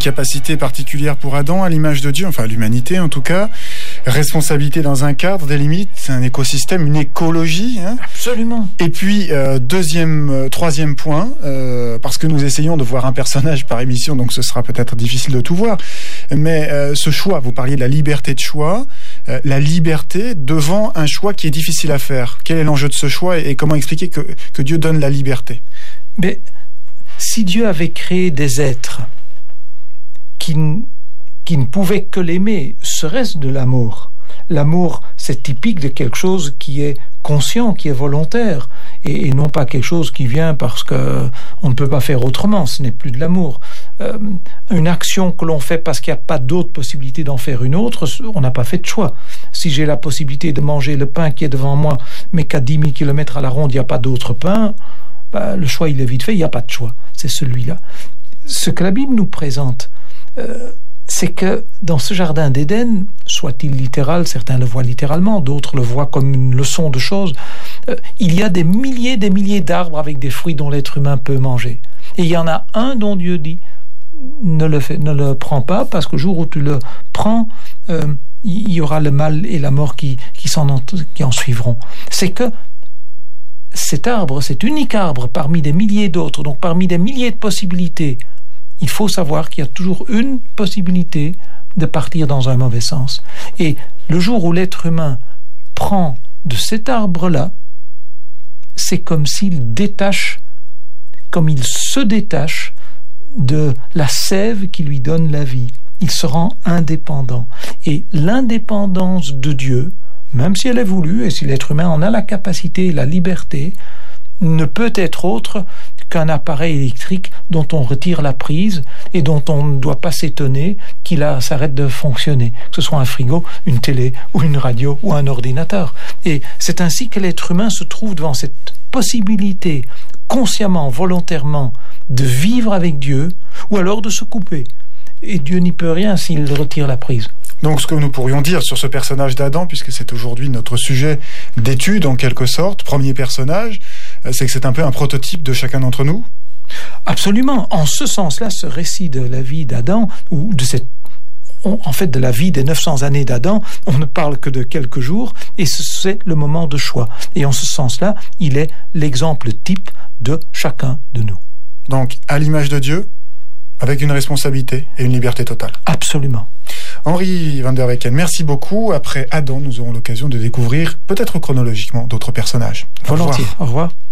capacité particulière pour Adam, à l'image de Dieu, enfin l'humanité en tout cas. Responsabilité dans un cadre, des limites, un écosystème, une écologie. Hein. Absolument. Et puis, troisième point, parce que nous essayons de voir un personnage par émission, donc ce sera peut-être difficile de tout voir, mais ce choix, vous parliez de la liberté de choix, la liberté devant un choix qui est difficile à faire. Quel est l'enjeu de ce choix et comment expliquer que Dieu donne la liberté ? Mais si Dieu avait créé des êtres qui ne pouvaient que l'aimer, serait-ce de l'amour ? L'amour, c'est typique de quelque chose qui est conscient, qui est volontaire, et non pas quelque chose qui vient parce que on ne peut pas faire autrement. Ce n'est plus de l'amour. Une action que l'on fait parce qu'il n'y a pas d'autre possibilité d'en faire une autre, on n'a pas fait de choix. Si j'ai la possibilité de manger le pain qui est devant moi, mais qu'à 10 000 km à la ronde, il n'y a pas d'autre pain, le choix, il est vite fait, il n'y a pas de choix. C'est celui-là. Ce que la Bible nous présente, c'est que dans ce jardin d'Éden, soit-il littéral, certains le voient littéralement, d'autres le voient comme une leçon de choses, il y a des milliers d'arbres avec des fruits dont l'être humain peut manger. Et il y en a un dont Dieu dit, ne le prends pas, parce qu'au jour où tu le prends, il y aura le mal et la mort qui en suivront. C'est que cet arbre, cet unique arbre parmi des milliers d'autres, donc parmi des milliers de possibilités, il faut savoir qu'il y a toujours une possibilité de partir dans un mauvais sens. Et le jour où l'être humain prend de cet arbre-là, c'est comme il se détache de la sève qui lui donne la vie. Il se rend indépendant. Et l'indépendance de Dieu, même si elle est voulue, et si l'être humain en a la capacité et la liberté, ne peut être autre qu'un appareil électrique dont on retire la prise et dont on ne doit pas s'étonner qu'il s'arrête de fonctionner, que ce soit un frigo, une télé ou une radio ou un ordinateur. Et c'est ainsi que l'être humain se trouve devant cette possibilité, consciemment, volontairement, de vivre avec Dieu ou alors de se couper. Et Dieu n'y peut rien s'il retire la prise. Donc ce que nous pourrions dire sur ce personnage d'Adam, puisque c'est aujourd'hui notre sujet d'étude en quelque sorte, premier personnage, c'est que c'est un peu un prototype de chacun d'entre nous. Absolument. En ce sens-là, ce récit de la vie d'Adam, ou de la vie des 900 années d'Adam, on ne parle que de quelques jours, et c'est le moment de choix. Et en ce sens-là, il est l'exemple type de chacun de nous. Donc, à l'image de Dieu, avec une responsabilité et une liberté totale. Absolument. Henri van der Weycken, merci beaucoup. Après Adam, nous aurons l'occasion de découvrir, peut-être chronologiquement, d'autres personnages. Volontiers. Au revoir.